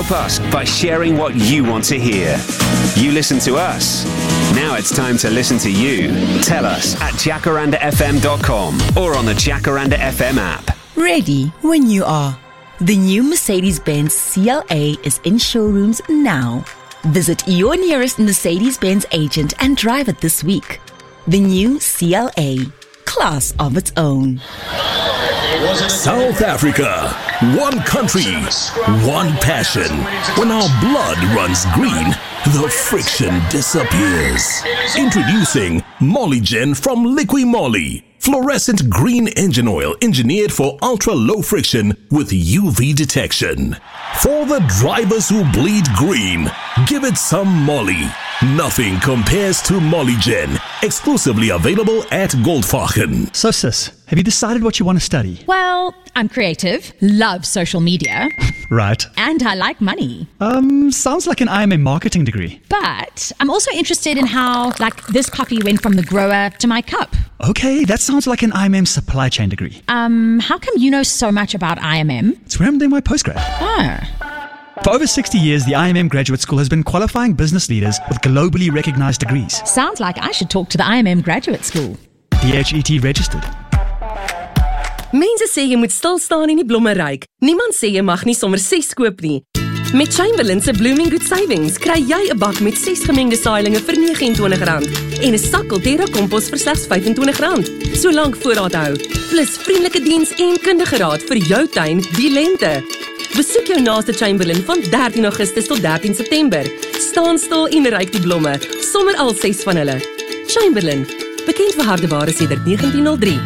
help us by sharing what you want to hear. You listen to us. Now it's time to listen to you. Tell us at jacarandafm.com or on the Jacaranda FM app. Ready when you are. The new Mercedes-Benz CLA is in showrooms now. Visit your nearest Mercedes-Benz agent and drive it this week. The new CLA. Class of its own. South Africa. One country. One passion. When our blood runs green, the friction disappears. Introducing Mollygen from Liqui Moly. Fluorescent green engine oil engineered for ultra-low friction with UV detection. For the drivers who bleed green, give it some Molly. Nothing compares to Mollygen. Exclusively available at Goldfachen. So sis, have you decided what you want to study? Well, I'm creative, love social media. Right. And I like money. Sounds like an IMM marketing degree. But I'm also interested in how, this coffee went from the grower to my cup. Okay, that sounds like an IMM supply chain degree. How come you know so much about IMM? It's where I'm doing my postgrad. Oh. For over 60 years, the IMM Graduate School has been qualifying business leaders with globally recognized degrees. Sounds like I should talk to the IMM Graduate School. DHET registered. Mense sê jy moet stil staan en die blomme ruik. Niemand sê jy mag nie sommer 6 koop nie. Met Chamberlain se Blooming Good Savings kry jy 'n bak met 6 gemengde saailinge vir R29 en 'n sak Ulterra kompos vir slegs R25. Solank voorraad hou. Plus vriendelike diens en kundige raad vir jou tuin die lente. Besoek jou naaste Chamberlain van 13 Augustus tot 13 September. Staan stil en ruik die blomme, sommer al 6 van hulle. Chamberlain, bekend vir harde ware sedert 1903.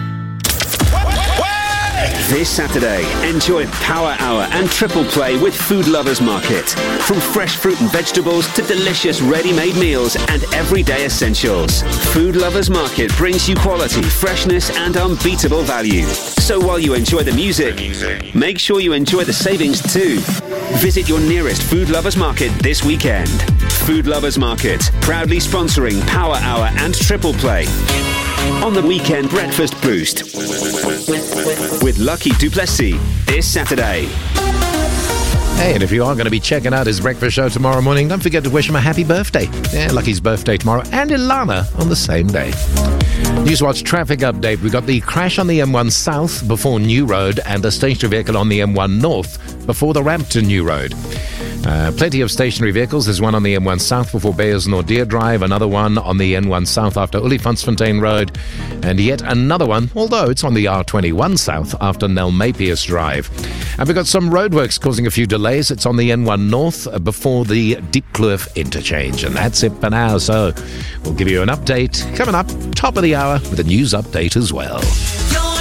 This Saturday, enjoy Power Hour and Triple Play with Food Lovers Market. From fresh fruit and vegetables to delicious ready-made meals and everyday essentials. Food Lovers Market brings you quality, freshness and unbeatable value. So while you enjoy the music, make sure you enjoy the savings too. Visit your nearest Food Lovers Market this weekend. Food Lovers Market, proudly sponsoring Power Hour and Triple Play. On the Weekend Breakfast Boost with Lucky Duplessis this Saturday. Hey, and if you are going to be checking out his breakfast show tomorrow morning, don't forget to wish him a happy birthday. Yeah, Lucky's birthday tomorrow, and Ilana on the same day. Newswatch traffic update. We got the crash on the M1 South before New Road and a stationary vehicle on the M1 North before the ramp to New Road. Plenty of stationary vehicles. There's one on the M1 South before Beyers Nordier Drive, another one on the N1 South after Olifantsfontein Road, and yet another one, although it's on the R21 South after Nel-Mapius Drive. And we've got some roadworks causing a few delays. It's on the N1 North before the Diepkloof interchange. And that's it for now. So we'll give you an update coming up, top of the hour, with a news update as well.